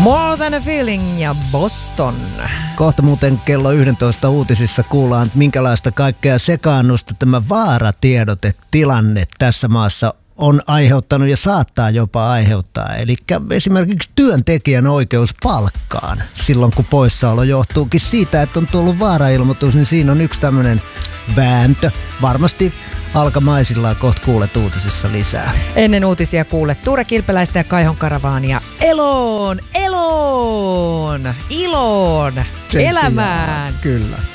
More Than a Feeling ja Boston. Kohta muuten kello 11 uutisissa kuullaan, minkälaista kaikkea sekaannusta tämä vaaratiedotetilanne tässä maassa on aiheuttanut ja saattaa jopa aiheuttaa. Eli esimerkiksi työntekijän oikeus palkkaan silloin, kun poissaolo johtuukin siitä, että on tullut vaarailmoitus, niin siinä on yksi tämmöinen vääntö. Varmasti alkamaisillaan kohta kuulet uutisissa lisää. Ennen uutisia kuulet Tuure Kilpeläistä ja Kaihon Karavaania. Iloon, Sen elämään. sijaan, kyllä.